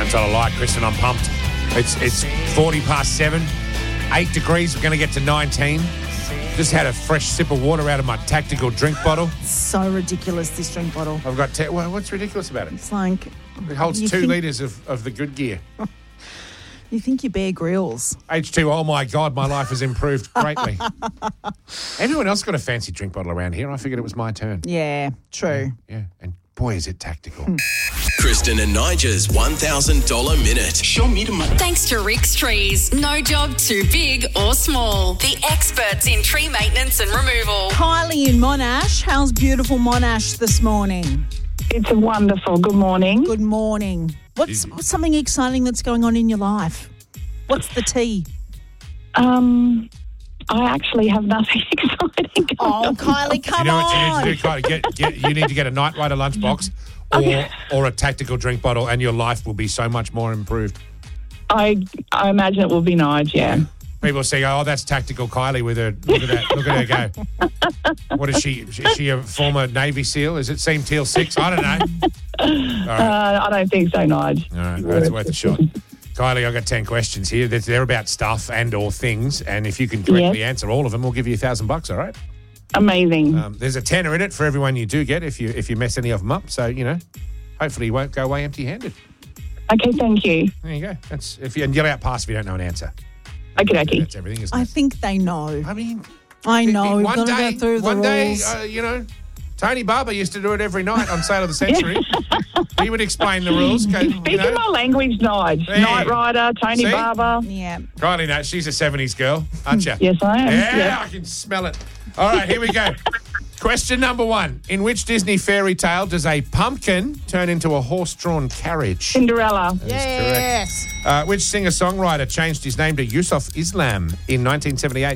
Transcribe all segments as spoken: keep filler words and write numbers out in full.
I'm trying to lie, Kristen. I'm pumped. It's it's forty past seven, eight degrees. We're going to get to nineteen. Just had a fresh sip of water out of my tactical drink bottle. So ridiculous, this drink bottle. I've got... Te- well, what's ridiculous about it? It's like... It holds two think, litres of, of the good gear. You think you're Bear Grylls. H two, oh my God, my life has improved greatly. Everyone else got a fancy drink bottle around here. I figured it was my turn. Yeah, true. Yeah, yeah. And boy, is it tactical. Kristen and Nigel's one thousand dollars minute. Show me the money. Thanks to Rick's Trees. No job too big or small. The experts in tree maintenance and removal. Kylie in Monash. How's beautiful Monash this morning? It's wonderful. Good morning. Good morning. What's, what's something exciting that's going on in your life? What's the tea? Um, I actually have nothing exciting going Oh, on. Kylie, come You know on. what you need to do, Kylie? Get, get, you need to get a Night Rider lunchbox or, Okay. or a tactical drink bottle, and your life will be so much more improved. I I imagine it will be Nige, yeah. People say, "Oh, that's tactical Kylie with her. Look at that! Look at her go. What is she? Is she a former Navy SEAL? Is it Team Teal Six? I don't know. All right, Uh, I don't think so, Nige. all right, that's worth a shot. Kylie, I've got ten questions here. They're, they're about stuff and or things, and if you can correctly Yes. answer all of them, we'll give you a thousand bucks. All right. Amazing. Um, there's a tenner in it for everyone you do get if you if you mess any of them up. So you know, hopefully you won't go away empty-handed. Okay, thank you. There you go. That's if you and yell out pass if you don't know an answer. Okay, okay. That's everything, isn't I it? think they know. I mean, I know. We've one got to day, go through the one day, rules. uh, you know, Tony Barber used to do it every night on Sale of the Century. He would explain the rules. Go, you Speaking know. my language, Nige. Hey. Night Rider, Tony See? Barber. yeah. Kylie, no, she's a seventies girl, aren't you? Yes, I am. Yeah, Yes. I can smell it. All right, here we go. Question number one. In which Disney fairy tale does a pumpkin turn into a horse-drawn carriage? Cinderella. Yes. Uh, which singer-songwriter changed his name to Yusuf Islam in nineteen seventy-eight?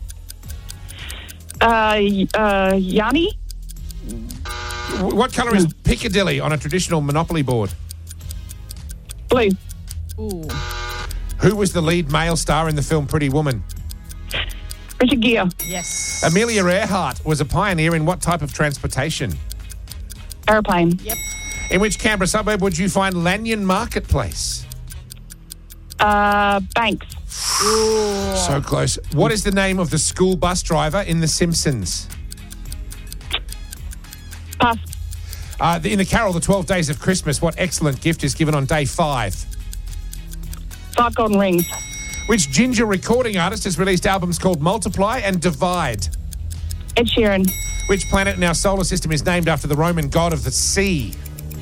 Uh, y- uh, Yanni. W- What colour is Piccadilly on a traditional Monopoly board? Blue. Ooh. Who was the lead male star in the film Pretty Woman? Richard Gere. Yes. Amelia Earhart was a pioneer in what type of transportation? Aeroplane. Yep. In which Canberra suburb would you find Lanyon Marketplace? Uh, Banks. So close. What is the name of the school bus driver in The Simpsons? Pass. Uh, the- in the carol, The twelve Days of Christmas, what excellent gift is given on day five? Five golden rings. Which ginger recording artist has released albums called Multiply and Divide? Ed Sheeran. Which planet in our solar system is named after the Roman god of the sea?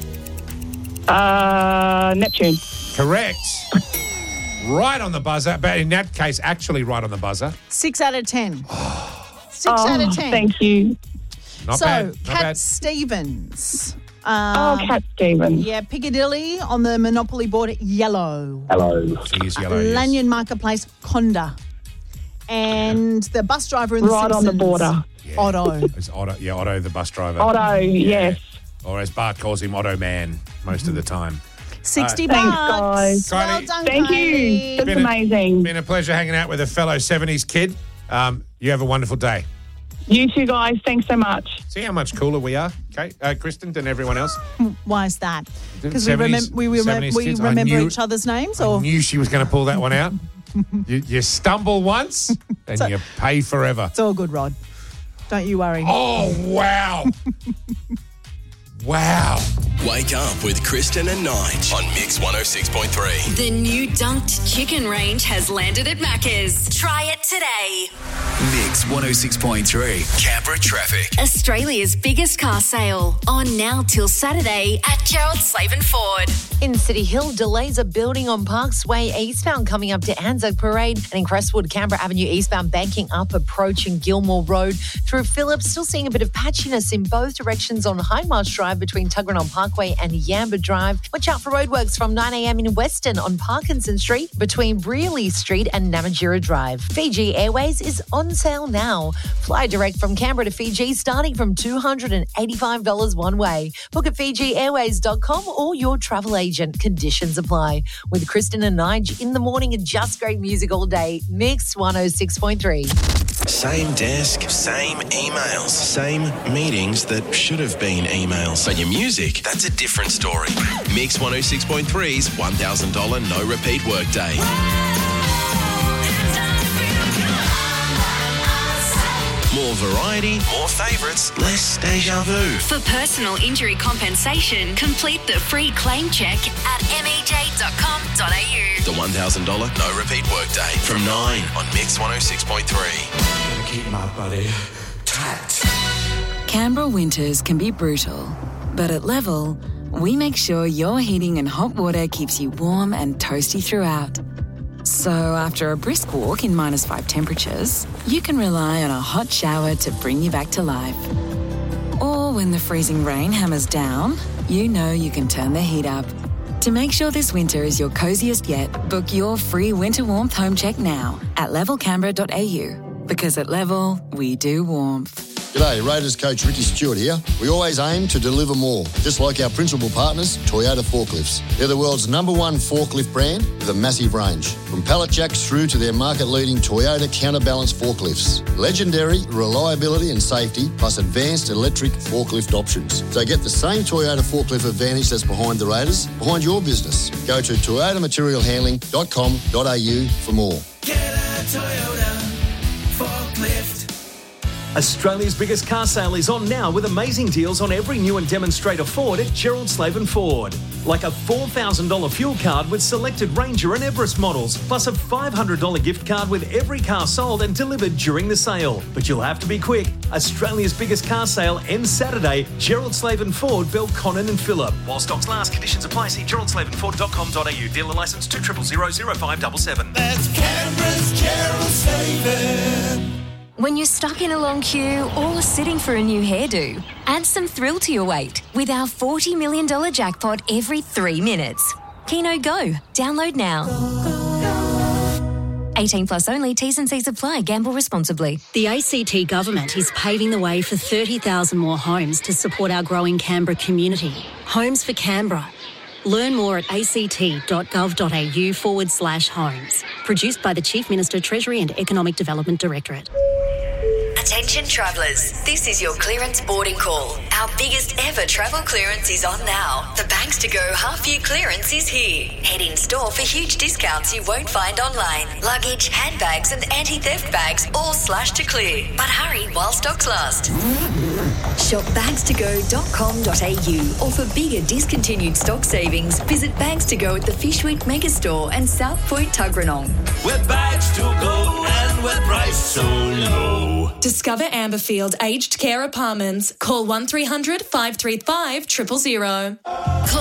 Uh, Neptune. Correct. Right on the buzzer, but in that case, actually right on the buzzer. Six out of ten. Six Oh, out of ten. thank you. Not so, bad. Not Cat bad. Oh, Stevens. Uh, Cat Stevens. yeah, Piccadilly on the Monopoly board, yellow. Hello. She is yellow. yes. Lanyon Marketplace, Conda. And the bus driver in the Right on the Simpsons, border. Yeah. Otto. It's Otto. Yeah, Otto, the bus driver. Otto, yes. Or as Bart calls him, Otto Man, most of the time. sixty Thanks, bucks. guys. Well Kylie. done, Thank you. Kylie. That's Been a- amazing. Been a pleasure hanging out with a fellow seventies kid. Um, you have a wonderful day. You two guys, thanks so much. See how much cooler we are, okay, uh, Kristen, than everyone else? Why is that? Because we, seventies remem- we, remem- seventies we kids. I remember knew- each other's names? I Or knew she was going to pull that one out. you, you stumble once, and So- you pay forever. It's all good, Rod. Don't you worry. Oh, wow. Wow. Wake up with Kristen and Nige on Mix one oh six point three. The new dunked chicken range has landed at Macca's. Try it today. Mix one oh six point three. Canberra traffic. Australia's biggest car sale. On now till Saturday at Gerald Slavin Ford. In City Hill, delays are building on Parks Way eastbound coming up to Anzac Parade, and in Crestwood, Canberra Avenue eastbound banking up approaching Gilmore Road through Phillips. Still seeing a bit of patchiness in both directions on Hindmarsh Drive between Tuggeranong Parkway and Yamba Drive. Watch out for roadworks from nine a.m. in Weston on Parkinson Street between Brearley Street and Namatjira Drive. Fiji Airways is on sale now. Fly direct from Canberra to Fiji starting from two hundred eighty-five dollars one way. Book at fiji airways dot com or your travel agent. Conditions apply. With Kristen and Nige in the morning and just great music all day. Mix one oh six point three. Same desk, same emails, same meetings that should have been emails. But your music, that's a different story. Mix one oh six point three's one thousand dollars no repeat workday. More variety, more favourites, less deja vu. For personal injury compensation, complete the free claim check at m e j dot com dot a u. The one thousand dollars no repeat workday from nine on Mix one oh six point three. Gotta keep my body tight. Canberra winters can be brutal, but at Level, we make sure your heating and hot water keeps you warm and toasty throughout. So after a brisk walk in minus five temperatures, you can rely on a hot shower to bring you back to life. Or when the freezing rain hammers down, you know you can turn the heat up. To make sure this winter is your coziest yet, book your free winter warmth home check now at level canberra dot a u. Because at Level, we do warmth. G'day, Raiders coach Ricky Stewart here. We always aim to deliver more, just like our principal partners, Toyota Forklifts. They're the world's number one forklift brand with a massive range. From pallet jacks through to their market-leading Toyota counterbalance forklifts. Legendary reliability and safety, plus advanced electric forklift options. So get the same Toyota forklift advantage that's behind the Raiders, behind your business. Go to toyota material handling dot com dot a u for more. Get a Toyota forklift. Australia's biggest car sale is on now with amazing deals on every new and demonstrator Ford at Gerald Slaven Ford. Like a four thousand dollars fuel card with selected Ranger and Everest models, plus a five hundred dollars gift card with every car sold and delivered during the sale. But you'll have to be quick. Australia's biggest car sale ends Saturday. Gerald Slaven Ford, Belconnen and Phillip. While stocks last, conditions apply. See gerald slaven ford dot com dot a u. Dealer licence two zero zero zero five seven seven. That's Canberra's Gerald Slaven. When you're stuck in a long queue or sitting for a new hairdo, add some thrill to your wait with our forty million dollars jackpot every three minutes. Keno Go. Download now. eighteen plus only. T's and C's apply. Gamble responsibly. The A C T government is paving the way for thirty thousand more homes to support our growing Canberra community. Homes for Canberra. Learn more at act.gov.au forward slash homes. Produced by the Chief Minister, Treasury and Economic Development Directorate. Attention travellers, this is your clearance boarding call. Our biggest ever travel clearance is on now. The Banks to Go half year clearance is here. Head in store for huge discounts you won't find online. Luggage, handbags and anti-theft bags all slashed to clear. But hurry while stocks last. Shop bags to go dot com dot a u or for bigger discontinued stock savings, visit Bags to Go at the Fishweek Megastore and South Point Tuggeranong. We're bags to go and we're priced so low. Discover Amberfield Aged Care Apartments. Call one three hundred five three five zero zero zero.